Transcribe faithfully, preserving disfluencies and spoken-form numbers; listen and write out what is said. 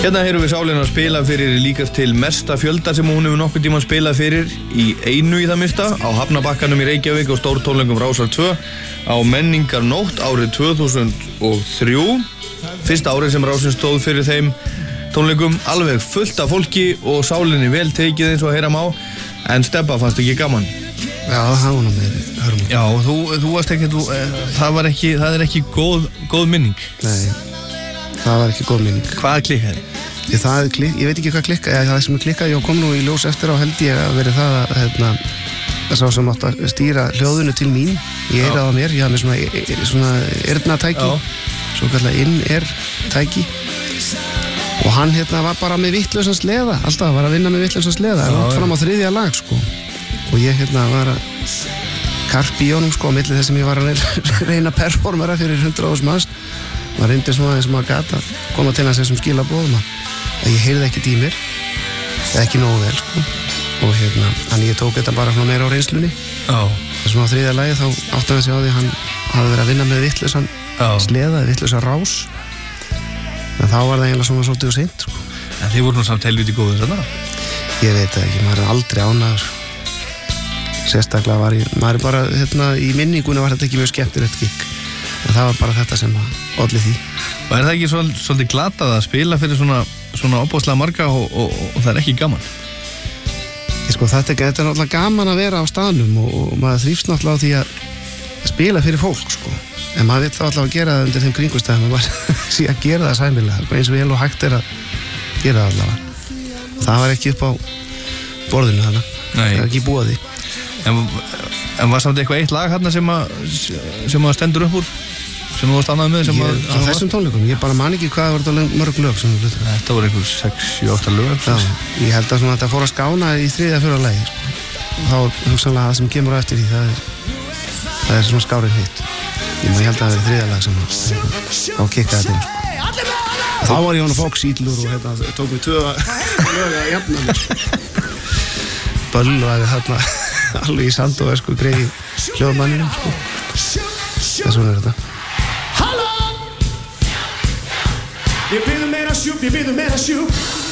Hérna heyrum við Sálina að spila fyrir líkast til mesta fjölda sem hún hefur nokkuð tíma spilað fyrir í einu í það mista á Hafnabakkanum í Reykjavík og stórtónleikum Rásar tvö á Menningarnótt árið tvö þúsund og þrjú. Fyrsta árið sem Rásin stóð fyrir þeim tónleikum, alveg fullt af fólki og Sálinni vel tekið eins og heyra má, en Stebba fannst ekki gaman. Já, það var nú með hörmum. Já, þú, þú varst ekki, þú, það var ekki, það er ekki góð, góð minning. Nei, það var ekki góð minning. Hvað klikkaði? Ég, það klik, ég veit ekki hvað klikkaði, það sem klikkaði, ég kom nú í ljós eftir á held ég að verið það að, hérna, það sá sem átt að stýra hljóðinu til mín, ég eiraði á mér, ég hafði með svona, svona eyrnatæki, svo kallar inn-eir-tæki, og hann hérna var bara með vittlausan sleða, alltaf var að vinna með vittlausan sleða, langt fram á þriðja lag, sko, og ég hérna var að karpi í honum, sko, á milli þess sem ég var að reyna að performera fyrir hundrað þúsund manns, maður reyndi svona eins og maður gat að koma til hans þessum skilabóðum að ég heyrði ekkert í mér, ekki nógu vel, sko, og hérna, þannig ég tók þetta bara svona meira á reynslunni. Já. Þessum á þriðja lagi þá átti hann sig á því að hann hafði verið að vinna með vittlausan sleða, vittlausan rás, en þá var það eiginlega svona svolítið og seint, sko. En þið voru nú samt helviti góðir þarna? Ég veit það ekki, maður er aldrei ánægður. Sérstaklega var ég, maður er bara, hérna, í minningunni var þetta ekki mjög skemmtilegt gigg, en það var bara þetta sem olli því. Og er það ekki svol, svolítið glatað að spila fyrir svona, svona opbóðslega marga og, og, og það er ekki gaman? Ég sko, þetta, þetta er náttúrulega gaman að vera á staðnum og, og maður þrífst náttúrulega á því að spila fyrir fólk, sko. En maður veit þá alltaf að gera það undir þeim kringumstæðum og bara sé að gera það sæmilega, eins og vel og hægt er að gera það allavega. Það var ekki upp á borðinu þarna, það er ekki búið því. En, en var samt eitthvað eitt lag hérna sem að, sem að stendur upp úr? Sem þú varst annað með? Sem ég, að, á þessum tónleikum, ég bara man ekki hvað var þetta mörg lög sem við hlutum. Þetta voru einhver sex, sjö, átta lög. Já, ég held að svona þetta fór að skána í þriðja, fjórða lagi, sko. Þá hugsanlega það sem kemur á eftir því, það er, það er svona skárið hitt. Ég held að það verið þriðja lag sem á kikkaði til, sko. Þá var ég hann að fók sítlur og hérna, tók við tvö lög að jafna mér, sko. Bölvaði þarna alveg í sand og sko greið hljóðmanninum, sko. Það er svona þetta. Ég byrðu meira sjúp, ég byrðu meira sjúp